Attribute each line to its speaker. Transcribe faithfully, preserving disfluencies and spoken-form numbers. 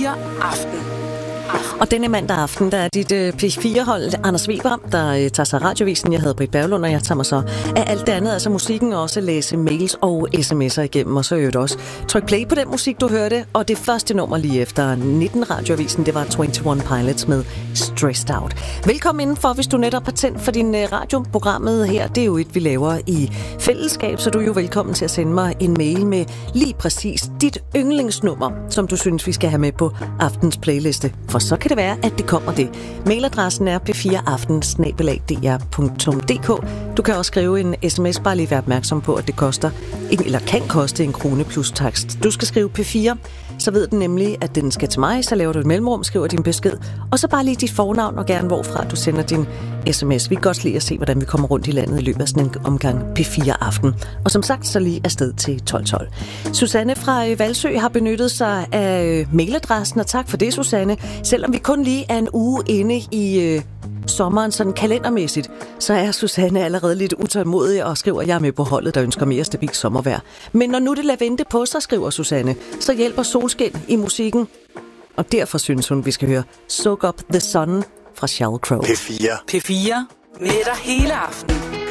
Speaker 1: fire Aften.
Speaker 2: Og denne mandag aften, der er dit øh, P fire-hold, Anders Weber, der øh, tager sig radiovisen. Jeg hedder Britt Berglund, og jeg tager mig så af alt det andet, altså musikken, og også læse mails og sms'er igennem, og så øvrigt også tryk play på den musik, du hørte. Og det første nummer lige efter nitten radioavisen, det var enogtyve Pilots med Stressed Out. Velkommen indenfor, hvis du netop har tændt for din øh, radioprogrammet her. Det er jo et, vi laver i fællesskab, så du er jo velkommen til at sende mig en mail med lige præcis dit yndlingsnummer, som du synes, vi skal have med på aftens playliste. For så kan det være, at det kommer det. Mailadressen er p fire aften snabel-a d r punktum d k. Du kan også skrive en sms, bare lige være opmærksom på, at det koster, eller kan koste en krone plus takst. Du skal skrive P fire, så ved den nemlig, at den skal til mig, så laver du et mellemrum, skriver din besked, og så bare lige dit fornavn og gerne hvorfra du sender din sms. Vi kan godt lide at se, hvordan vi kommer rundt i landet i løbet af sådan en omgang P fire Aften. Og som sagt, så lige afsted til tolv tolv. Susanne fra Valsø har benyttet sig af mailadressen, og tak for det, Susanne. Selvom vi kun lige er en uge inde i øh, sommeren, sådan kalendermæssigt, så er Susanne allerede lidt utålmodig og skriver, at jeg er med på holdet, der ønsker mere stabilt sommervejr. Men når nu det lader vente på sig, skriver Susanne, så hjælper solskin i musikken. Og derfor synes hun, vi skal høre Soak Up the Sun fra Sheryl Crow.
Speaker 3: P fire.
Speaker 1: P fire med dig hele aftenen.